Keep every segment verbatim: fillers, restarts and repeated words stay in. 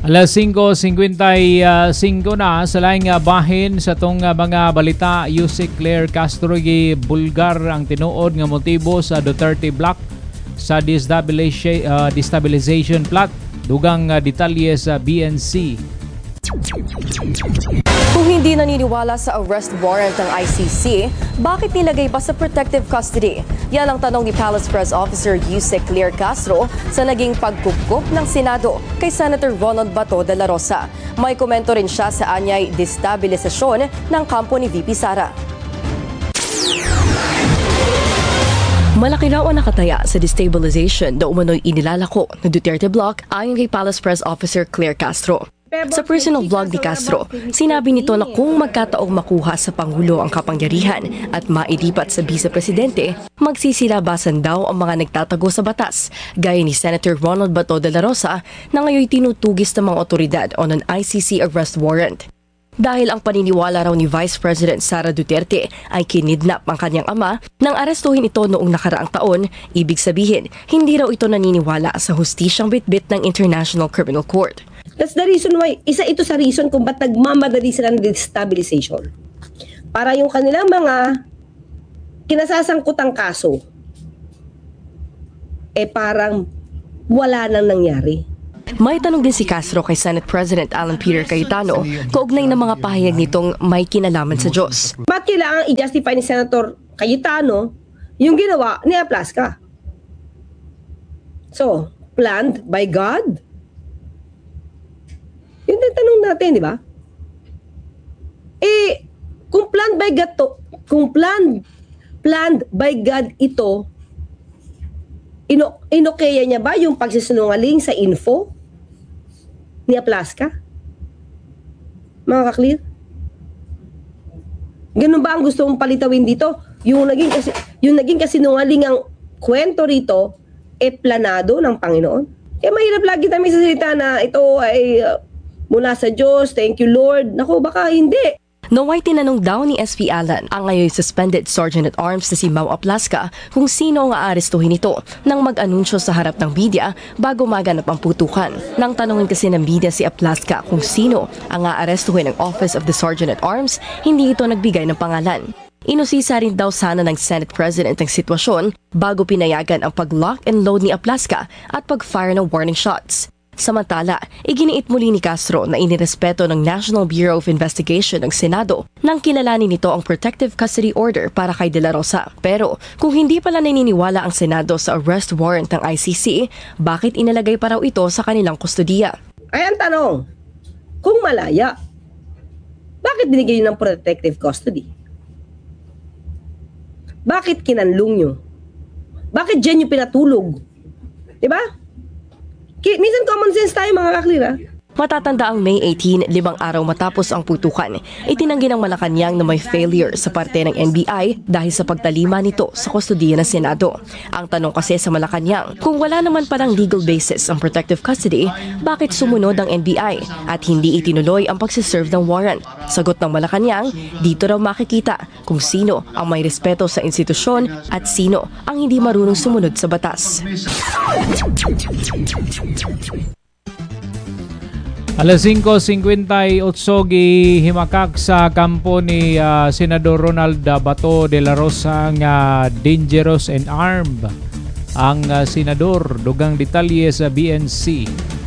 Alas singko singkwenta y cinco na sa laing uh, bahin sa tong uh, mga balita. Yusek Claire Castro gi bulgar ang tinuod nga motibo sa Duterte Block sa destabilization, uh, destabilization plot. Dugang uh, detalye sa B N C. Kung hindi naniniwala sa arrest warrant ng I C C, bakit nilagay pa sa protective custody? Yan ang tanong ni Palace Press Officer Yusek Claire Castro sa naging pagkupkup ng Senado kay Senator Ronald Bato de la Rosa. May komento rin siya sa anyay destabilisasyon ng kampo ni V P Sara. Malaki raw ang nakataya sa destabilization na umano'y inilalako ng Duterte Block ayon kay Palace Press Officer Claire Castro. Sa personal vlog ni Castro, sinabi nito na kung magkataong makuha sa Pangulo ang kapangyarihan at mailipat sa Vice-Presidente, magsisilabasan daw ang mga nagtatago sa batas, gaya ni Senator Ronald Bato de la Rosa na ngayon tinutugis ng mga otoridad on an I C C arrest warrant. Dahil ang paniniwala raw ni Vice President Sara Duterte ay kinidnap ang kanyang ama nang arestuhin ito noong nakaraang taon, ibig sabihin, hindi raw ito naniniwala sa hustisyang bitbit ng International Criminal Court. That's the reason why, isa ito sa reason kung ba't nagmamadali sila ng destabilization. Para yung kanilang mga kinasasangkutang kaso, eh parang wala nang nangyari. May tanong din si Castro kay Senate President Alan Peter Cayetano kaugnay ng mga pahayag nitong may kinalaman sa Diyos. Ba't kailangan i-justify ni Senator Cayetano yung ginawa ni Aplasca? So, planned by God? Yun din tanong natin, di ba? Eh, kung planned by God to, kung planned, planned by God ito, ino, inokeya niya ba yung pagsisinungaling sa info ni Aplasca? Mga ka-clear? Ganun ba ang gusto mong palitawin dito? Yung naging, kasi, yung naging kasinungaling ang kwento rito, e planado ng Panginoon? Eh mahirap lagi tayo sa salita na ito ay uh, mula sa Diyos, thank you Lord. Naku, baka hindi. Naway tinanong daw ni S P Alan ang ngayon suspended Sergeant at Arms na si Mau Aplasca kung sino ang aarestuhin nito nang mag-anunsyo sa harap ng media bago maganap ang putukan. Nang tanongin kasi ng media si Aplasca kung sino ang aarestuhin ng Office of the Sergeant at Arms, hindi ito nagbigay ng pangalan. Inusisa rin daw sana ng Senate President ang sitwasyon bago pinayagan ang pag-lock and load ni Aplasca at pag-fire ng warning shots. Samantala, iginiit muli ni Castro na inirespeto ng National Bureau of Investigation ng Senado nang kilalanin nito ang protective custody order para kay De La Rosa. Pero kung hindi pala naniniwala ang Senado sa arrest warrant ng I C C, bakit inalagay pa raw ito sa kanilang kustodiya? Ay ang tanong, kung malaya, bakit binigay nyo ng protective custody? Bakit kinanlong nyo? Bakit dyan nyo pinatulog? Diba? Minsan common sense tayo mga kaklira. Matatanda ang May eighteen, limang araw matapos ang putukan. Itinanggi ng Malacanang na may failure sa parte ng N B I dahil sa pagtalima nito sa kustodiya ng Senado. Ang tanong kasi sa Malacanang, kung wala naman palang legal basis ang protective custody, bakit sumunod ang N B I at hindi itinuloy ang pagsiserve ng warrant? Sagot ng Malacanang, dito raw makikita kung sino ang may respeto sa institusyon at sino ang hindi marunong sumunod sa batas. Alas singko singkwenta y otso gihimakak sa kampo ni uh, Senador Ronald Bato de la Rosa nga dangerous and armed ang uh, senador. Dugang detalye sa B N C.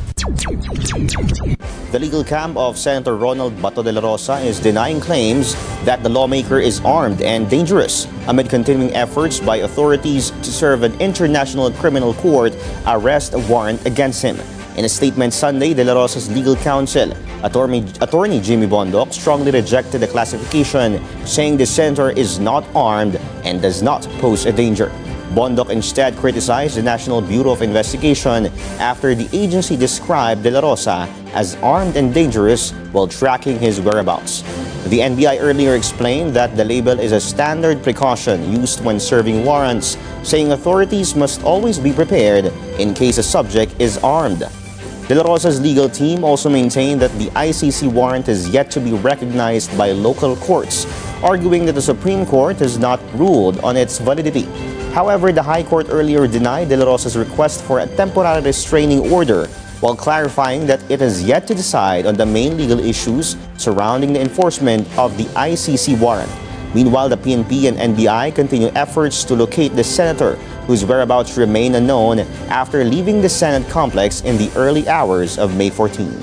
The legal camp of Senator Ronald Bato de la Rosa is denying claims that the lawmaker is armed and dangerous amid continuing efforts by authorities to serve an International Criminal Court arrest warrant against him. In a statement Sunday, De La Rosa's legal counsel, attorney, attorney Jimmy Bondoc, strongly rejected the classification, saying the senator is not armed and does not pose a danger. Bondoc instead criticized the National Bureau of Investigation after the agency described De La Rosa as armed and dangerous while tracking his whereabouts. The N B I earlier explained that the label is a standard precaution used when serving warrants, saying authorities must always be prepared in case a subject is armed. De La Rosa's legal team also maintained that the I C C warrant is yet to be recognized by local courts, arguing that the Supreme Court has not ruled on its validity. However, the High Court earlier denied De La Rosa's request for a temporary restraining order while clarifying that it has yet to decide on the main legal issues surrounding the enforcement of the I C C warrant. Meanwhile, the P N P and N B I continue efforts to locate the senator, whose whereabouts remain unknown after leaving the Senate complex in the early hours of May fourteenth.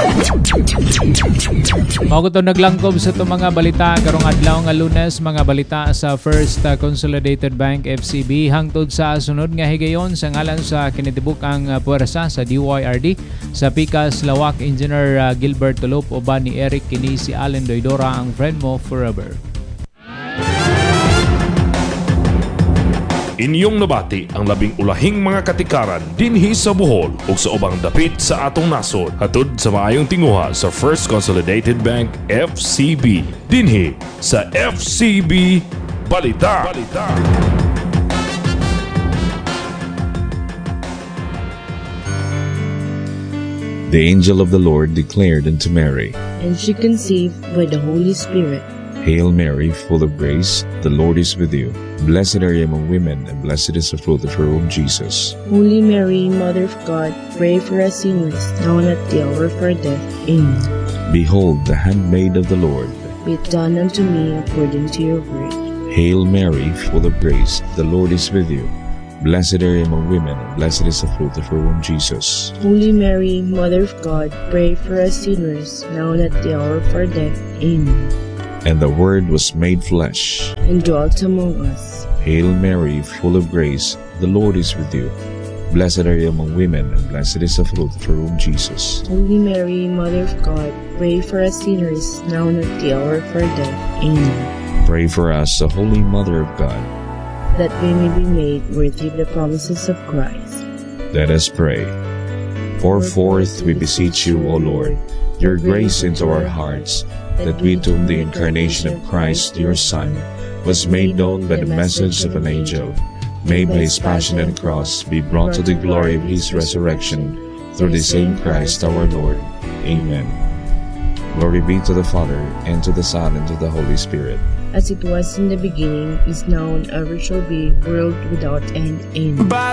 Mao to naglangkob sa itong mga balita karong adlaw nga Lunes, mga balita sa First uh, Consolidated Bank F C B hangtod sa sunod nga higayon sa ngalan sa kinitibuk ang uh, puwersa sa D Y R D sa Pikas Lawak, Engineer uh, Gilbert Tulop uban ni Eric kini si Allen Doidora ang friend mo forever. Inyong nabati ang labing ulahing mga katikaran dinhi sa Bohol ug sa ubang dapit sa atong nasod. Hatod sa maayong tinguha sa First Consolidated Bank F C B dinhi sa F C B Balita. Balita. The angel of the Lord declared unto Mary, and she conceived by the Holy Spirit. Hail Mary, full of grace, the Lord is with you. Blessed are you among women, and blessed is the fruit of your womb, Jesus. Holy Mary, Mother of God, pray for us sinners, now and at the hour of our death. Amen. Behold, the handmaid of the Lord. Be it done unto me according to your word. Hail Mary, full of grace, the Lord is with you. Blessed are you among women, and blessed is the fruit of your womb, Jesus. Holy Mary, Mother of God, pray for us sinners, now and at the hour of our death. Amen. And the Word was made flesh, and dwelt among us. Hail Mary, full of grace, the Lord is with you. Blessed are you among women, and blessed is the fruit of your womb, Jesus. Holy Mary, Mother of God, pray for us sinners, now and at the hour of our death. Amen. Pray for us, the Holy Mother of God, that we may be made worthy of the promises of Christ. Let us pray. Pour forth, we beseech you, O Lord, your grace into our hearts, that we to whom the incarnation of Christ, your Son, was made known by the message of an angel, may by his passion and cross be brought to the glory of his resurrection, through the same Christ our Lord. Amen. Glory be to the Father, and to the Son, and to the Holy Spirit. As it was in the beginning, is now, and ever shall be, world without end. Amen.